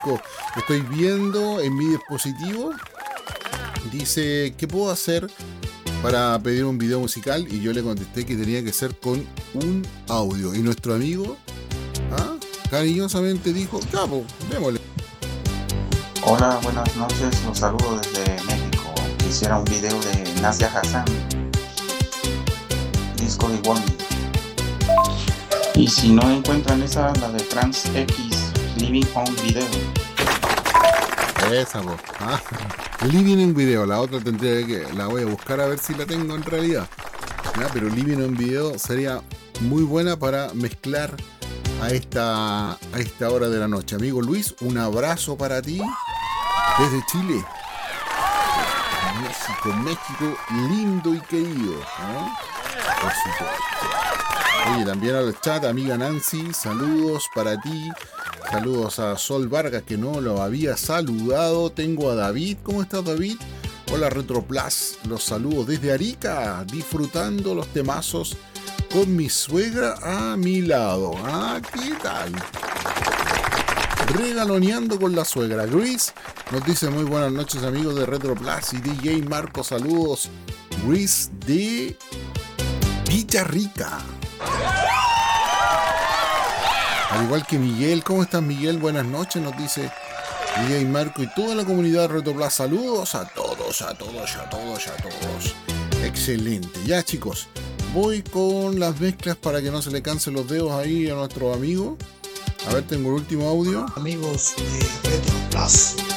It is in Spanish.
Francisco, estoy viendo en mi dispositivo. Dice, ¿qué puedo hacer para pedir un video musical? Y yo le contesté que tenía que ser con un audio. Y nuestro amigo cariñosamente dijo, ya, pues, démosle. Hola, buenas noches, los saludo desde México. Quisiera un video de Nadia Hassan, disco de Wally. Y si no encuentran esa, la de Trans X, Living on Video. Esa, pues. Living en video, la otra tendría que, la voy a buscar a ver si la tengo en realidad. Pero Living en video sería muy buena para mezclar a esta hora de la noche. Amigo Luis, un abrazo para ti desde Chile. México, lindo y querido, ¿no? Por supuesto. Oye, también al chat, amiga Nancy, saludos para ti. Saludos a Sol Vargas, que no lo había saludado. Tengo a David. ¿Cómo estás, David? Hola, Retroplas. Los saludos desde Arica, disfrutando los temazos con mi suegra a mi lado. ¿Qué tal? Regaloneando con la suegra. Gris nos dice muy buenas noches, amigos de Retroplas y DJ Marco. Saludos. Gris de Villarrica. Al igual que Miguel. ¿Cómo estás, Miguel? Buenas noches, nos dice DJ Marco y toda la comunidad de Retroplas. Saludos a todos, a todos, a todos, a todos. Excelente. Ya, chicos, voy con las mezclas para que no se le cansen los dedos ahí a nuestro amigo. A ver, tengo el último audio. Amigos de Retroplas,